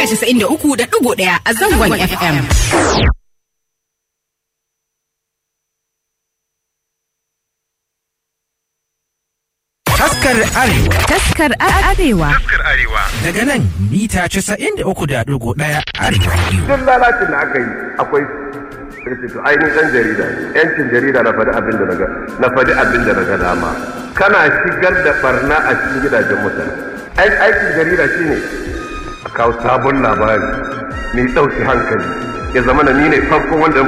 mita 93.1 a zangon FM. Taskar Arewa. Taskar Arewa. Taskar Arewa. Daga nan mita 93.1 Arewa. Duk lalacin da aka yi akwai to ainihin ɗan jarida yancin jarida na faɗi abin da na ga dama. Kana shigar da barna a cikin gidajen mutane. Aikin jarida shine a kawo sabon labari mai ɗauki hankali. Ya zama na mu ne farko wanda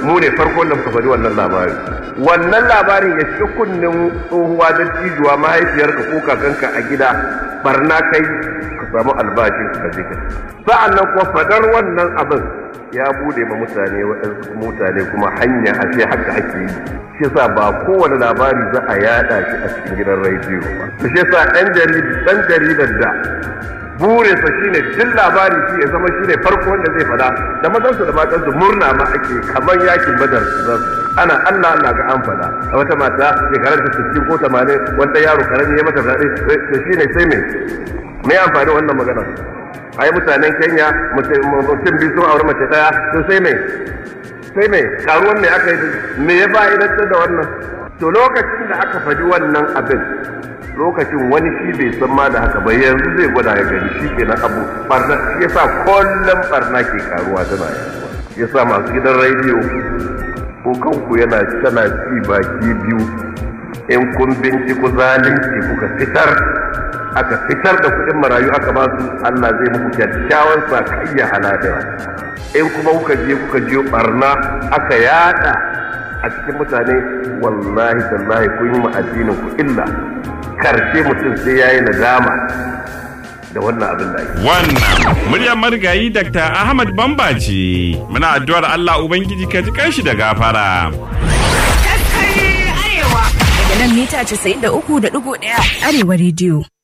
muka faɗi wannan labari. Wannan labarin ya ci kunnen tsohuwa da cijuwa mahaifiyarka ko kakanka a gida barna kai ka samu albashin ka je kai. Sa'an nan kuma fadar wannan abin ya bude ma mutane kuma hanya a ce haka ake yi. Shi yasa ba kowane labari za a yada shi a cikin gidan rediyo ba. Shi yasa ɗan jaridar da burinsa shine duk labari shi ya zama shine farko wanda zai fada da mazansu da matansu murna ma ake kamar yakin badar ana Allah ga an fada a wata mata shekarar ta 60 ko 80 wanda yaro karami ya mata fada da shine sai me amfani wannan magana ai mutanen Kenya mutum biyu sun aure mace daya to sai me karuwan me aka yi me ya fa'idantar da wannan to lokacin da aka faɗi wannan abin lokacin wani shi bai san ma da haka ba yanzu zai gwada ya gani shi kenan abu barna shi yasa kullum barna ke karuwa tana yaduwa yasa masu gidan rediyo ko kanku tana ci baki biyu in kun binciko zalunci kuka aka fitar da kuɗin marayu aka ba su Allah zai muku kyakkyawan sakayya haladira in kuma kuka je barna aka yada a cikin mutane wallahi tallahi kun yi ma addinin ku illa karshe mutum sai yayi nadama da wannan abin da ake. Wannan muryar marigayi Dr. Ahmad Bamba ce. Muna addu'ar Allah Ubangiji ka ji kanshi da gafara. Taskar Arewa. Daga nan mita 93.1 Arewa Radio.